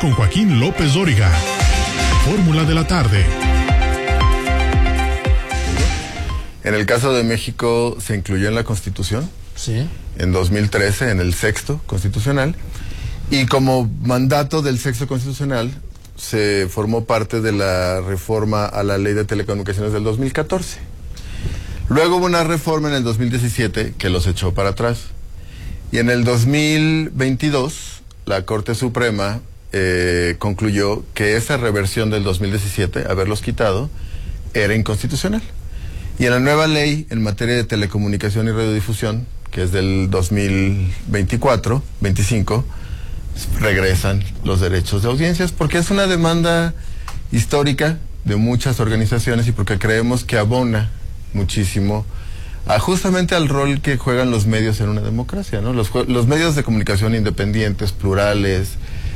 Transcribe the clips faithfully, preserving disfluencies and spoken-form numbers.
con Joaquín López Dóriga. Fórmula de la tarde. En el caso de México se incluyó en la Constitución. Sí. En dos mil trece, en el sexto constitucional. Y como mandato del sexto constitucional, se formó parte de la reforma a la Ley de Telecomunicaciones del dos mil catorce. Luego hubo una reforma en el dos mil diecisiete que los echó para atrás. Y en el dos mil veintidós, la Corte Suprema eh, concluyó que esa reversión del dos mil diecisiete, haberlos quitado, era inconstitucional. Y en la nueva ley en materia de telecomunicación y radiodifusión, que es del dos mil veinticuatro, veinticinco, regresan los derechos de audiencias, porque es una demanda histórica de muchas organizaciones y porque creemos que abona muchísimo a justamente al rol que juegan los medios en una democracia, ¿no? Los, los medios de comunicación independientes, plurales,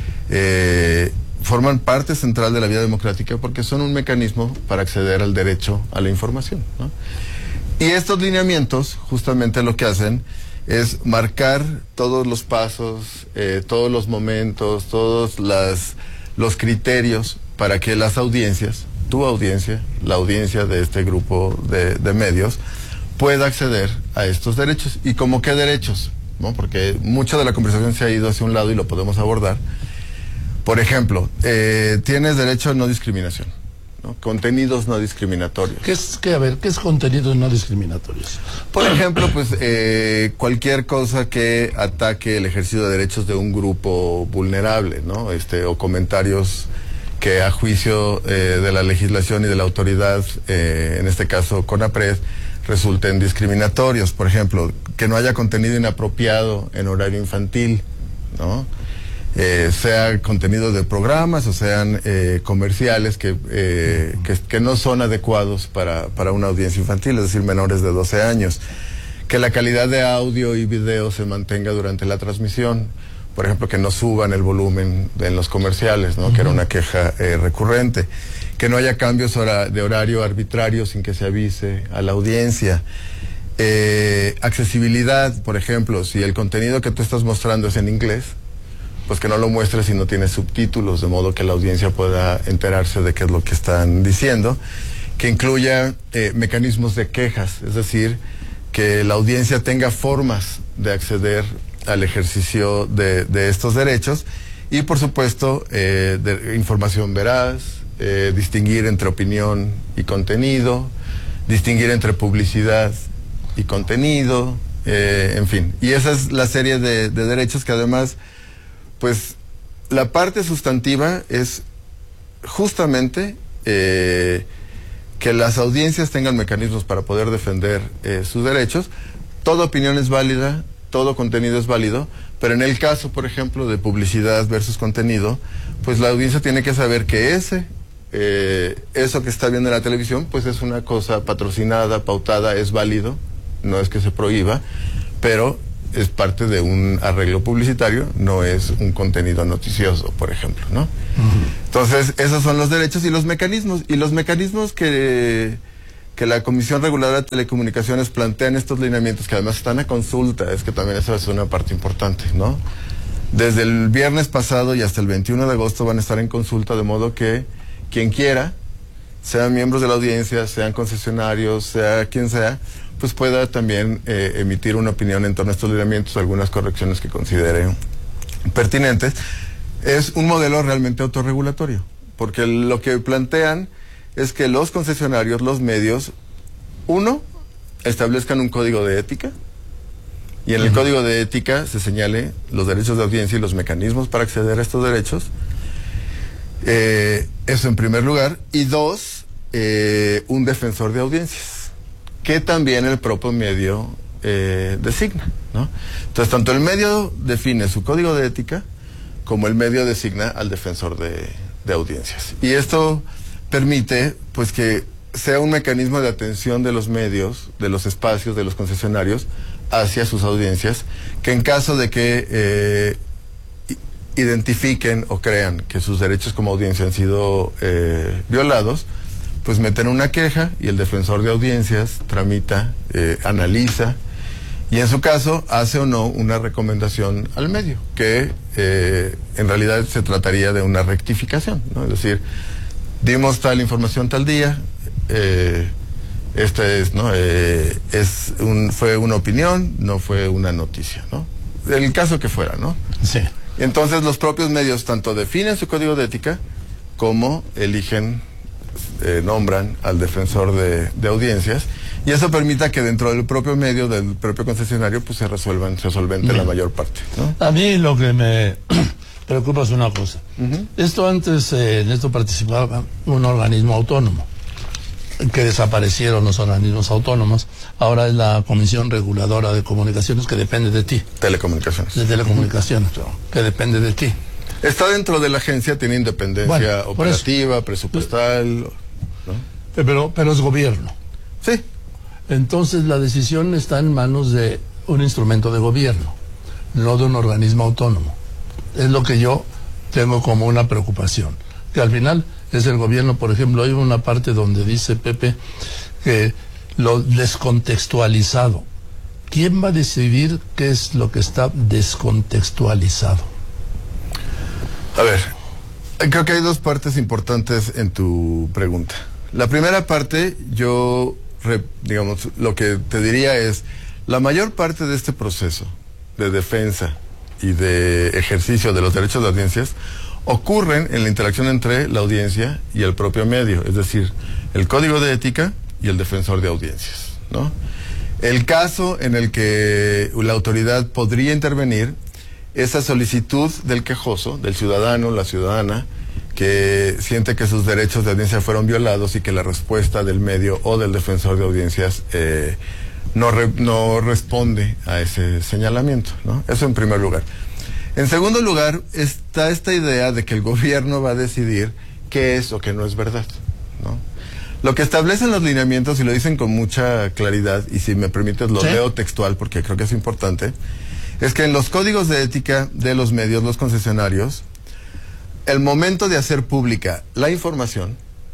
eh, forman parte central de la vida democrática porque son un mecanismo para acceder al derecho a la información, ¿no? Y estos lineamientos justamente lo que hacen es marcar todos los pasos, eh, todos los momentos, todos las, los criterios para que las audiencias, tu audiencia, la audiencia de este grupo de, de medios, pueda acceder a estos derechos. ¿Y cómo qué derechos? ¿No? Porque mucha de la conversación se ha ido hacia un lado y lo podemos abordar. Por ejemplo, eh, tienes derecho a no discriminación, ¿no? Contenidos no discriminatorios. ¿Qué es, qué, a ver, ¿qué es contenidos no discriminatorios? Por ejemplo, pues eh, cualquier cosa que ataque el ejercicio de derechos de un grupo vulnerable, ¿no? Este, o comentarios que a juicio eh, de la legislación y de la autoridad, eh, en este caso CONAPRED, resulten discriminatorios. Por ejemplo, que no haya contenido inapropiado en horario infantil, ¿no? Eh, sea contenido de programas o sean eh, comerciales que, eh, que, que no son adecuados para, para una audiencia infantil, es decir, menores de doce años. Que la calidad de audio y video se mantenga durante la transmisión. Por ejemplo, que no suban el volumen en los comerciales, ¿no? Uh-huh. Que era una queja eh, recurrente. Que no haya cambios hora, de horario arbitrario sin que se avise a la audiencia. Eh, accesibilidad, por ejemplo, si el contenido que tú estás mostrando es en inglés, pues que no lo muestres si no tiene subtítulos, de modo que la audiencia pueda enterarse de qué es lo que están diciendo. Que incluya eh, mecanismos de quejas, es decir, que la audiencia tenga formas de acceder al ejercicio de, de estos derechos y, por supuesto, eh, de información veraz, eh, distinguir entre opinión y contenido, distinguir entre publicidad y contenido, eh, en fin. Y esa es la serie de, de derechos que además, pues, la parte sustantiva es justamente eh, que las audiencias tengan mecanismos para poder defender eh, sus derechos. Toda opinión es válida, todo contenido es válido, pero en el caso, por ejemplo, de publicidad versus contenido, pues la audiencia tiene que saber que ese, eh, eso que está viendo en la televisión, pues es una cosa patrocinada, pautada, es válido, no es que se prohíba, pero es parte de un arreglo publicitario, no es un contenido noticioso, por ejemplo, ¿no? Uh-huh. Entonces, esos son los derechos y los mecanismos, y los mecanismos que, que la Comisión Reguladora de Telecomunicaciones plantea en estos lineamientos, que además están a consulta, es que también eso es una parte importante, ¿no? Desde el viernes pasado y hasta el veintiuno de agosto van a estar en consulta, de modo que quien quiera, sean miembros de la audiencia, sean concesionarios, sea quien sea, pues pueda también eh, emitir una opinión en torno a estos lineamientos, algunas correcciones que considere pertinentes. Es un modelo realmente autorregulatorio, porque lo que plantean es que los concesionarios, los medios, uno, establezcan un código de ética, y en el uh-huh. código de ética se señale los derechos de audiencia y los mecanismos para acceder a estos derechos. Eh, eso en primer lugar. Y dos, eh, un defensor de audiencias, que también el propio medio eh, designa, ¿no? Entonces, tanto el medio define su código de ética, como el medio designa al defensor de, de audiencias. Y esto permite, pues, que sea un mecanismo de atención de los medios, de los espacios, de los concesionarios, hacia sus audiencias, que en caso de que eh, identifiquen o crean que sus derechos como audiencia han sido eh, violados, pues meten una queja y el defensor de audiencias tramita, eh, analiza Y en su caso hace o no una recomendación al medio, que eh, en realidad se trataría de una rectificación, ¿no? Es decir, dimos tal información tal día, eh, esta es, ¿no? Eh, es un, fue una opinión, no fue una noticia, ¿no? El caso que fuera, ¿no? Sí. Entonces los propios medios tanto definen su código de ética como eligen, eh, nombran al defensor de, de audiencias, y eso permita que dentro del propio medio, del propio concesionario, pues se resuelvan, se solvente la mayor parte, ¿no? A mí lo que me preocupa es una cosa. Uh-huh. Esto antes, eh, en esto participaba un organismo autónomo, que desaparecieron los organismos autónomos. Ahora es la Comisión Reguladora de Comunicaciones, que depende de ti. Telecomunicaciones. De telecomunicaciones, uh-huh. que depende de ti. Está dentro de la agencia, tiene independencia bueno, operativa, presupuestal, ¿no? Pero, pero es gobierno. Sí. Entonces la decisión está en manos de un instrumento de gobierno, no de un organismo autónomo. Es lo que yo tengo como una preocupación. Que al final es el gobierno. Por ejemplo, hay una parte donde dice Pepe que lo descontextualizado. ¿Quién va a decidir qué es lo que está descontextualizado? A ver, creo que hay dos partes importantes en tu pregunta. La primera parte, yo, digamos, lo que te diría es, la mayor parte de este proceso de defensa y de ejercicio de los derechos de audiencias ocurren en la interacción entre la audiencia y el propio medio, es decir, el código de ética y el defensor de audiencias, ¿no? El caso en el que la autoridad podría intervenir, esa solicitud del quejoso, del ciudadano, la ciudadana, que siente que sus derechos de audiencia fueron violados y que la respuesta del medio o del defensor de audiencias eh, no, re, no responde a ese señalamiento, ¿no? Eso en primer lugar. En segundo lugar, está esta idea de que el gobierno va a decidir qué es o qué no es verdad, ¿no? Lo que establecen los lineamientos, y lo dicen con mucha claridad, y si me permites lo ¿Sí? leo textual porque creo que es importante, es que en los códigos de ética de los medios, los concesionarios, el momento de hacer pública la información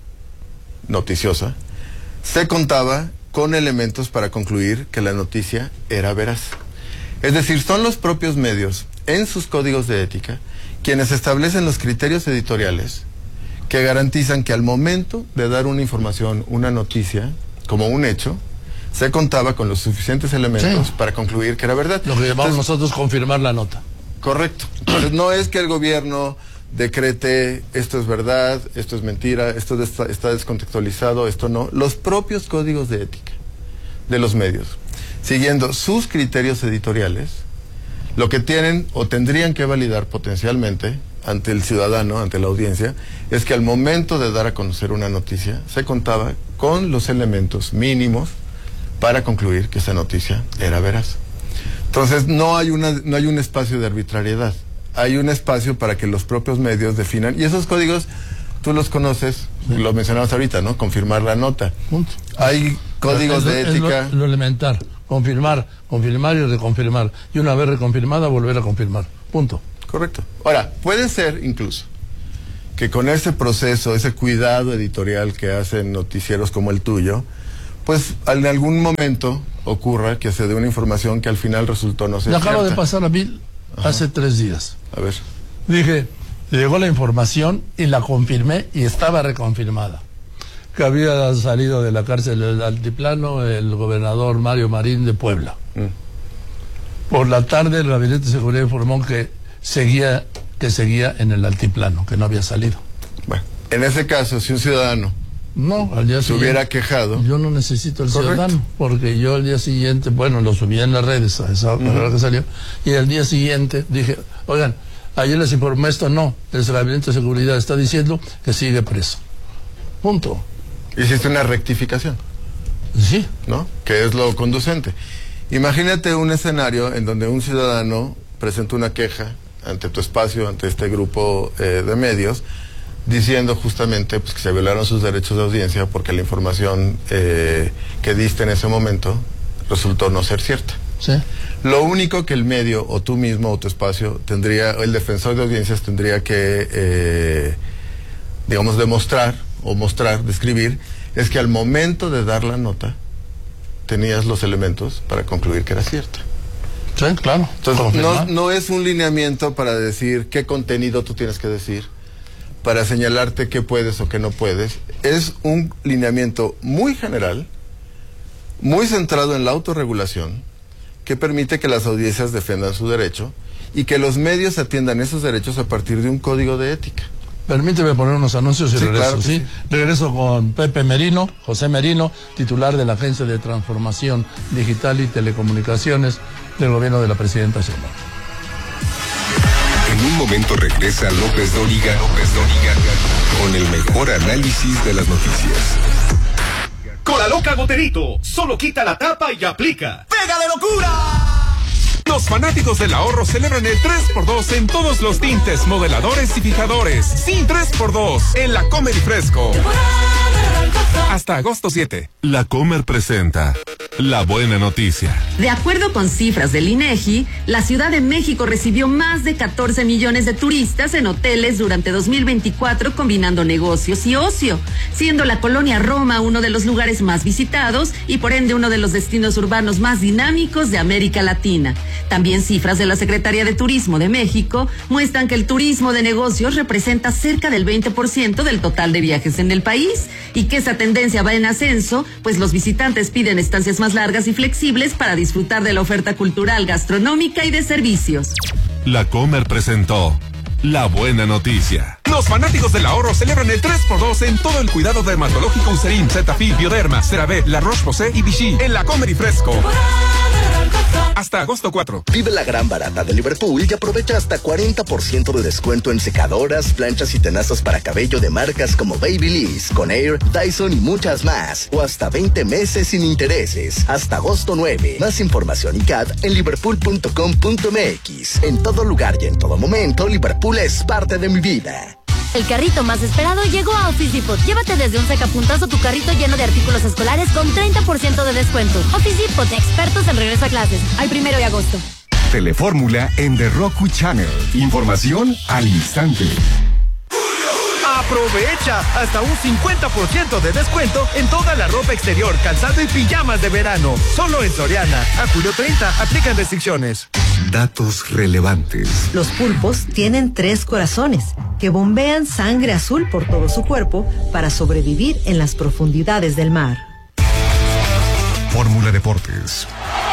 noticiosa se contaba con elementos para concluir que la noticia era veraz. Es decir, son los propios medios en sus códigos de ética quienes establecen los criterios editoriales que garantizan que al momento de dar una información, una noticia, como un hecho, se contaba con los suficientes elementos sí. para concluir que era verdad. Lo que llamamos Entonces, nosotros confirmar la nota. Correcto. Entonces no es que el gobierno decrete esto es verdad, esto es mentira, esto está, está descontextualizado, esto no. Los propios códigos de ética de los medios, siguiendo sus criterios editoriales, lo que tienen o tendrían que validar potencialmente ante el ciudadano, ante la audiencia, es que al momento de dar a conocer una noticia se contaba con los elementos mínimos para concluir que esa noticia era veraz. Entonces no hay una, no hay un espacio de arbitrariedad, hay un espacio para que los propios medios definan, y esos códigos tú los conoces, sí. lo mencionabas ahorita, ¿no? Confirmar la nota. Punto. Hay códigos es, de es ética. Lo, lo elementar, confirmar, confirmar y reconfirmar, y una vez reconfirmada volver a confirmar. Punto. Correcto. Ahora, puede ser incluso que con ese proceso, ese cuidado editorial que hacen noticieros como el tuyo, pues en algún momento ocurra que se dé una información que al final resultó no ser cierta. Me acaba de pasar a mí Ajá. hace tres días. A ver. Dije, llegó la información y la confirmé y estaba reconfirmada. Que había salido de la cárcel del Altiplano el gobernador Mario Marín de Puebla. Mm. Por la tarde el Gabinete de Seguridad informó que seguía, que seguía en el Altiplano, que no había salido. Bueno, en ese caso, si un ciudadano No, al día se siguiente, hubiera quejado. Yo no necesito el Correcto. ciudadano, porque yo al día siguiente, bueno, lo subí en las redes a esa uh-huh. hora que salió, y al día siguiente dije, oigan, ayer les informé esto, no, el Gabinete de Seguridad está diciendo que sigue preso. Punto. Hiciste una rectificación. Sí. ¿No? Que es lo conducente. Imagínate un escenario en donde un ciudadano presenta una queja ante tu espacio, ante este grupo eh, de medios, diciendo justamente pues, que se violaron sus derechos de audiencia porque la información eh, que diste en ese momento resultó no ser cierta. Sí. Lo único que el medio o tú mismo o tu espacio tendría, el defensor de audiencias tendría que, eh, digamos, demostrar o mostrar, describir, es que al momento de dar la nota tenías los elementos para concluir que era cierta. Sí, claro. Entonces, no, no es un lineamiento para decir qué contenido tú tienes que decir, para señalarte qué puedes o qué no puedes. Es un lineamiento muy general, muy centrado en la autorregulación, que permite que las audiencias defendan su derecho y que los medios atiendan esos derechos a partir de un código de ética. Permíteme poner unos anuncios y Sí, regreso, claro que ¿sí? sí. Regreso con Pepe Merino, José Merino, titular de la Agencia de Transformación Digital y Telecomunicaciones del gobierno de la presidenta Sheinbaum. En un momento regresa López Dóriga, López Dóriga, con el mejor análisis de las noticias. Cola Loca Goterito, solo quita la tapa y aplica. ¡Pega de locura! Los fanáticos del ahorro celebran el tres por dos en todos los tintes, modeladores y fijadores. Sí, tres por dos en la Comer y Fresco. Hasta agosto siete. La Comer presenta la buena noticia. De acuerdo con cifras del INEGI, la Ciudad de México recibió más de catorce millones de turistas en hoteles durante dos mil veinticuatro, combinando negocios y ocio, siendo la colonia Roma uno de los lugares más visitados y por ende uno de los destinos urbanos más dinámicos de América Latina. También cifras de la Secretaría de Turismo de México muestran que el turismo de negocios representa cerca del veinte por ciento del total de viajes en el país y que esa tendencia va en ascenso, pues los visitantes piden estancias más largas y flexibles para disfrutar de la oferta cultural, gastronómica y de servicios. La Comer presentó la buena noticia. Los fanáticos del ahorro celebran el tres por dos en todo el cuidado dermatológico Eucerin, Cetaphil, Bioderma, CeraVe, La Roche-Posay y Vichy en la Comer y Fresco. Hasta agosto cuatro. Vive la gran barata de Liverpool y aprovecha hasta cuarenta por ciento de descuento en secadoras, planchas y tenazas para cabello de marcas como Babyliss, Conair, Dyson y muchas más. O hasta veinte meses sin intereses. Hasta agosto nueve. Más información y C A D en liverpool punto com punto m x. En todo lugar y en todo momento, Liverpool es parte de mi vida. El carrito más esperado llegó a Office Depot. Llévate desde un sacapuntazo tu carrito lleno de artículos escolares con treinta por ciento de descuento. Office Depot, expertos en regreso a clases. Al primero de agosto. Telefórmula en The Roku Channel. Información al instante. Aprovecha hasta un cincuenta por ciento de descuento en toda la ropa exterior, calzado y pijamas de verano. Solo en Soriana. A julio treinta, aplican restricciones. Datos relevantes. Los pulpos tienen tres corazones que bombean sangre azul por todo su cuerpo para sobrevivir en las profundidades del mar. Fórmula Deportes.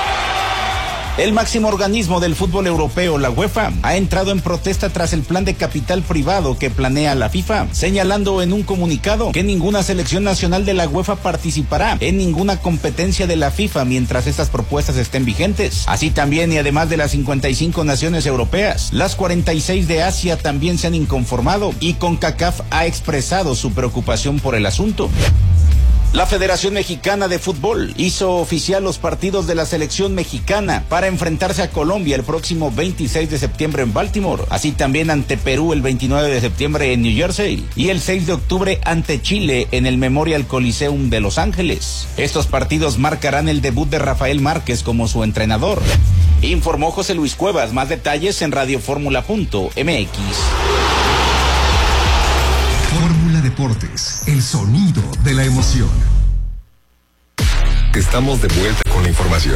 El máximo organismo del fútbol europeo, la UEFA, ha entrado en protesta tras el plan de capital privado que planea la FIFA, señalando en un comunicado que ninguna selección nacional de la UEFA participará en ninguna competencia de la FIFA mientras estas propuestas estén vigentes. Así también, y además de las cincuenta y cinco naciones europeas, las cuarenta y seis de Asia también se han inconformado y CONCACAF ha expresado su preocupación por el asunto. La Federación Mexicana de Fútbol hizo oficial los partidos de la selección mexicana para enfrentarse a Colombia el próximo veintiséis de septiembre en Baltimore, así también ante Perú el veintinueve de septiembre en New Jersey y el seis de octubre ante Chile en el Memorial Coliseum de Los Ángeles. Estos partidos marcarán el debut de Rafael Márquez como su entrenador. Informó José Luis Cuevas. Más detalles en radioformula punto m x. Fórmula Deportes, el sonido de la emoción. Estamos de vuelta con la información.